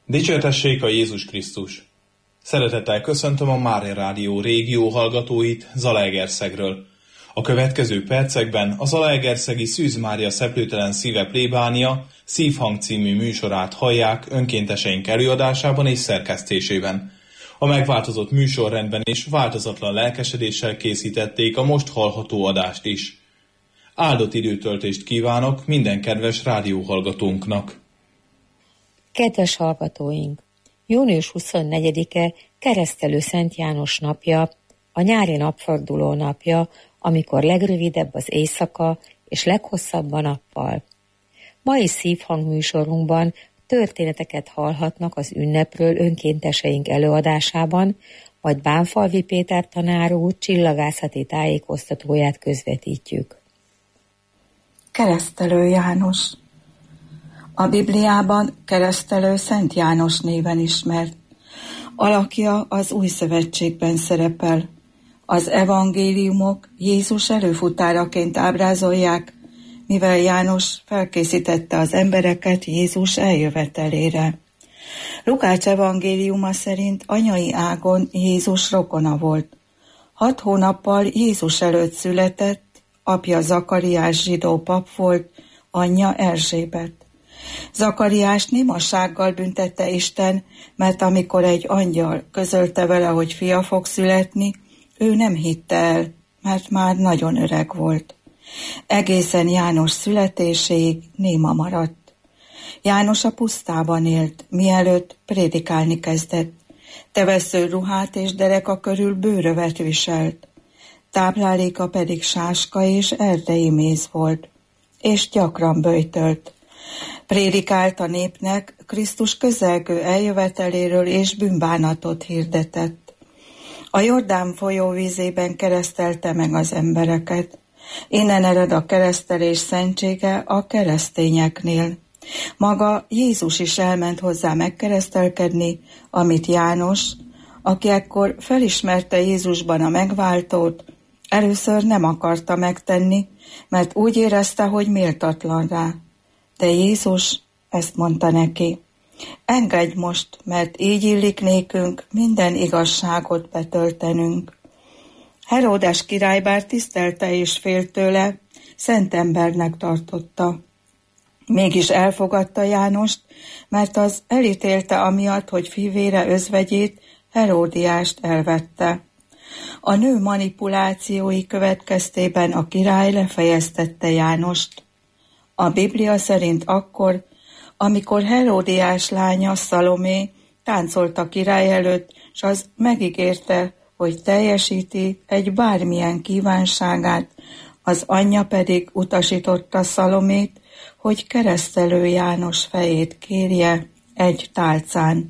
Dicsértessék a Jézus Krisztus! Szeretettel köszöntöm a Mária Rádió régió hallgatóit Zalaegerszegről. A következő percekben a Zalaegerszegi Szűz Mária Szeplőtelen Szíve plébánia Szívhang című műsorát hallják önkénteseink előadásában és szerkesztésében. A megváltozott műsorrendben is változatlan lelkesedéssel készítették a most hallható adást is. Áldott időtöltést kívánok minden kedves rádióhallgatónknak! Kedves hallgatóink! Június 24-e Keresztelő Szent János napja, a nyári napforduló napja, amikor legrövidebb az éjszaka és leghosszabb a nappal. Mai Szívhang műsorunkban történeteket hallhatnak az ünnepről önkénteseink előadásában, majd Bánfalvi Péter tanár úr csillagászati tájékoztatóját közvetítjük. Keresztelő János. A Bibliában Keresztelő Szent János néven ismert. Alakja az Új Szövetségben szerepel. Az evangéliumok Jézus előfutáraként ábrázolják, mivel János felkészítette az embereket Jézus eljövetelére. Lukács evangéliuma szerint anyai ágon Jézus rokona volt. 6 hónappal Jézus előtt született, apja Zakariás zsidó pap volt, anyja Erzsébet. Zakariást némasággal büntette Isten, mert amikor egy angyal közölte vele, hogy fia fog születni, ő nem hitte el, mert már nagyon öreg volt. Egészen János születéséig néma maradt. János a pusztában élt, mielőtt prédikálni kezdett. Tevesző ruhát és dereka körül bőrövet viselt. Tápláléka pedig sáska és erdei méz volt, és gyakran böjtölt. Prédikált a népnek, Krisztus közelgő eljöveteléről és bűnbánatot hirdetett. A Jordán folyó vízében keresztelte meg az embereket. Innen ered a keresztelés szentsége a keresztényeknél. Maga Jézus is elment hozzá megkeresztelkedni, amit János, aki ekkor felismerte Jézusban a megváltót, először nem akarta megtenni, mert úgy érezte, hogy méltatlan rá. De Jézus ezt mondta neki: engedj most, mert így illik nékünk minden igazságot betöltenünk. Heródes király bár tisztelte és félt tőle, szent embernek tartotta. Mégis elfogadta Jánost, mert az elítélte amiatt, hogy fivére özvegyét, Heródiást elvette. A nő manipulációi következtében a király lefejeztette Jánost. A Biblia szerint akkor, amikor Heródiás lánya Szalomé táncolt a király előtt, s az megígérte, hogy teljesíti egy bármilyen kívánságát, az anyja pedig utasította Szalomét, hogy Keresztelő János fejét kérje egy tálcán.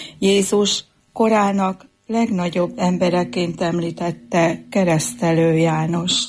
Jézus korának legnagyobb embereként említette Keresztelő Jánost.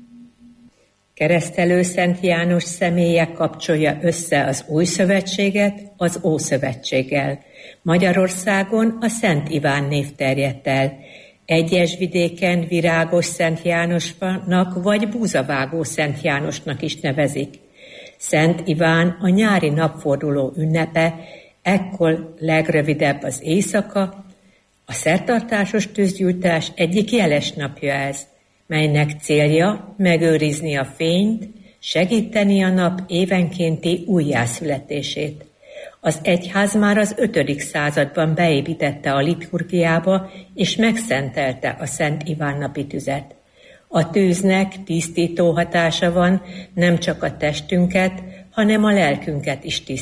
Keresztelő Szent János személye kapcsolja össze az Új Szövetséget az Ószövetséggel. Magyarországon a Szent Iván név terjedt el. Egyes vidéken Virágos Szent Jánosnak vagy Búzavágó Szent Jánosnak is nevezik. Szent Iván a nyári napforduló ünnepe, ekkor legrövidebb az éjszaka, a szertartásos tűzgyújtás egyik jeles napja ez, melynek célja megőrizni a fényt, segíteni a nap évenkénti újjászületését. Az egyház már az 5. században beépítette a liturgiába és megszentelte a Szent Iván napi tüzet. A tűznek tisztító hatása van, nem csak a testünket, hanem a lelkünket is tisztítja.